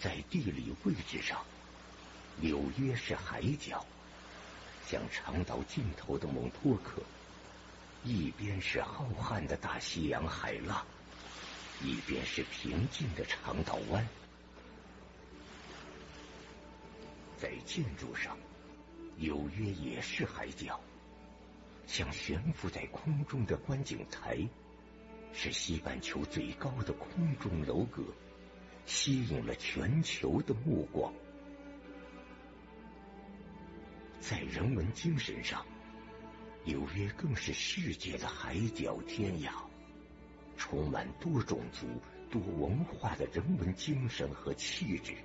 在地理位置上，纽约是海角，像长岛尽头的蒙托克，一边是浩瀚的大西洋海浪，一边是平静的长岛湾。在建筑上，纽约也是海角，像悬浮在空中的观景台，是西半球最高的空中楼阁，吸引了全球的目光。在人文精神上，纽约更是世界的海角天涯，充满多种族、多文化的人文精神和气质。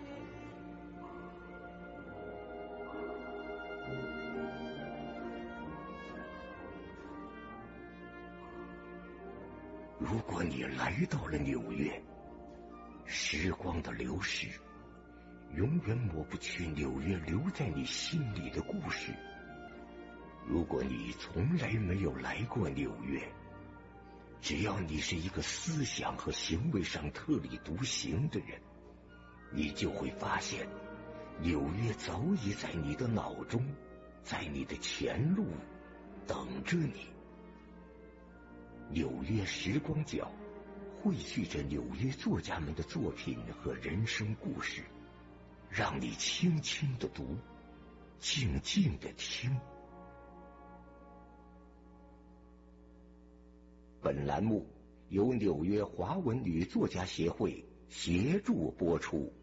如果你来到了纽约，时光的流逝永远抹不去纽约留在你心里的故事。如果你从来没有来过纽约，只要你是一个思想和行为上特立独行的人，你就会发现纽约早已在你的脑中，在你的前路等着你。纽约时光角汇聚着纽约作家们的作品和人生故事，让你轻轻地读，静静地听。本栏目由纽约华文女作家协会协助播出。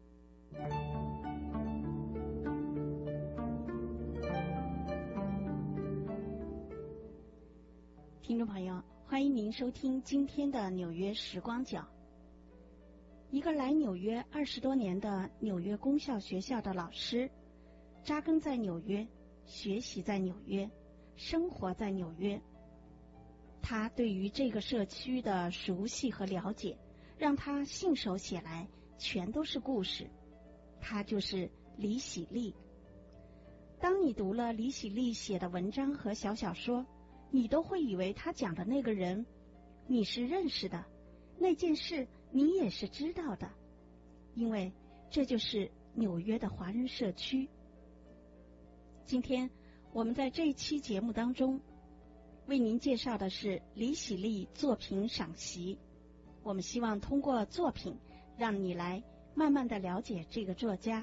听众朋友，欢迎您收听今天的纽约时光角。一个来纽约20多年的纽约公校学校的老师，扎根在纽约，学习在纽约，生活在纽约。他对于这个社区的熟悉和了解，让他信手写来全都是故事。他就是李喜利。当你读了李喜利写的文章和小说，你都会以为他讲的那个人你是认识的，那件事你也是知道的，因为这就是纽约的华人社区。今天我们在这一期节目当中为您介绍的是李喜利作品赏析。我们希望通过作品让你来慢慢的了解这个作家。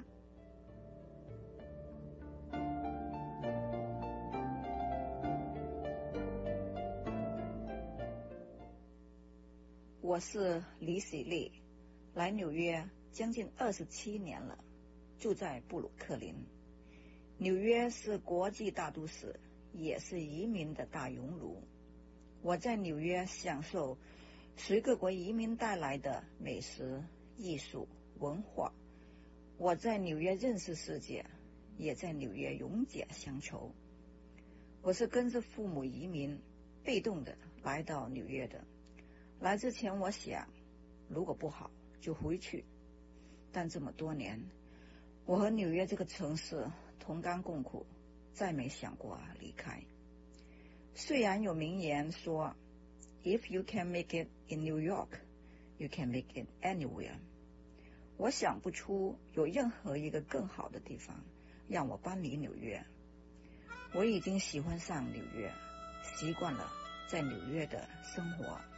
我是李喜利，来纽约将近27年了，住在布鲁克林。纽约是国际大都市，也是移民的大熔炉。我在纽约享受随各国移民带来的美食、艺术、文化。我在纽约认识世界，也在纽约永结乡愁。我是跟着父母移民，被动的来到纽约的。来之前我想，如果不好就回去，但这么多年，我和纽约这个城市同甘共苦，再没想过离开。虽然有名言说 If you can make it in New York, you can make it anywhere。 我想不出有任何一个更好的地方让我搬离纽约。我已经喜欢上纽约，习惯了在纽约的生活。